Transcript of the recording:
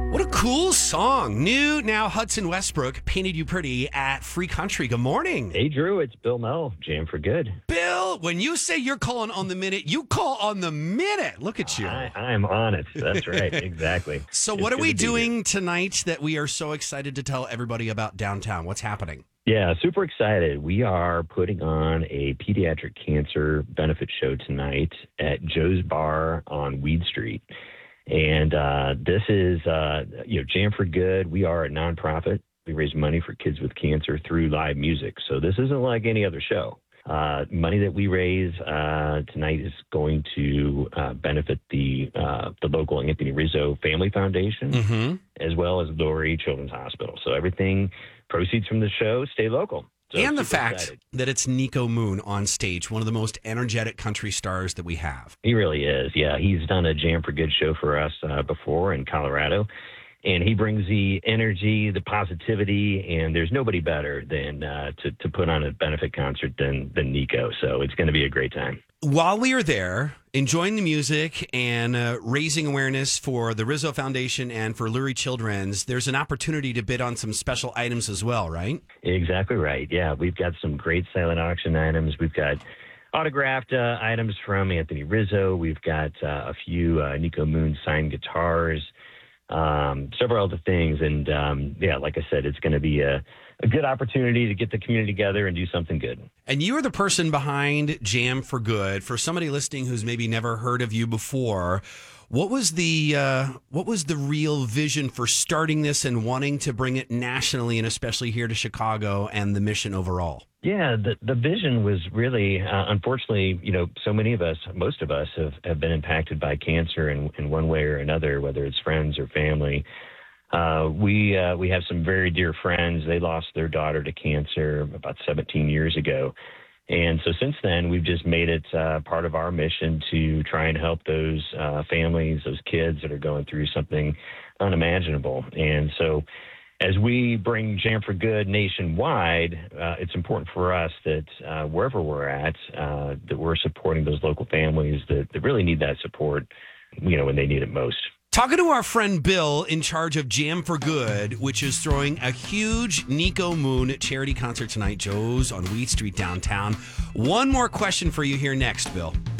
What a cool song. New now Hudson Westbrook, Painted You Pretty at Free Country. Good morning. Hey, Drew, it's Bill Mel, Jam for Good. Bill, when you say you're calling on the minute, you call on the minute. Look at you. I'm on it. That's right. Exactly. So It's what are good we to be here. doing tonight that we are so excited to tell everybody about downtown? What's happening? Yeah, super excited. We are putting on a pediatric cancer benefit show tonight at Joe's Bar on Weed Street. And this is, Jam for Good. We are a nonprofit. We raise money for kids with cancer through live music. So this isn't like any other show. Money that we raise tonight is going to benefit the local Anthony Rizzo Family Foundation, as well as Lurie Children's Hospital. So everything, proceeds from the show, stay local. So And the super fact excited. that it's Nico Moon on stage, one of the most energetic country stars that we have. He really is. Yeah, he's done a Jam for Good show for us before in Colorado. And he brings the energy, the positivity, and there's nobody better than to put on a benefit concert than Nico. So it's going to be a great time. While we are there, enjoying the music and raising awareness for the Rizzo Foundation and for Lurie Children's, there's an opportunity to bid on some special items as well, right? Exactly right. Yeah, we've got some great silent auction items. We've got autographed items from Anthony Rizzo. We've got a few Nico Moon signed guitars. Several other things. And like I said, it's going to be a good opportunity to get the community together and do something good. And you are the person behind Jam for Good. For somebody listening who's maybe never heard of you before, what was the real vision for starting this and wanting to bring it nationally and especially here to Chicago and the mission overall? Yeah, the vision was really, unfortunately, so many of us, most of us have been impacted by cancer in one way or another, whether it's friends or family. We have some very dear friends. They lost their daughter to cancer about 17 years ago. And so since then, we've just made it part of our mission to try and help those families, those kids that are going through something unimaginable. And so as we bring Jam for Good nationwide, it's important for us that wherever we're at, that we're supporting those local families that really need that support, when they need it most. Talking to our friend Bill in charge of Jam for Good, which is throwing a huge Nico Moon charity concert tonight, Joe's on Weed Street downtown. One more question for you here next, Bill.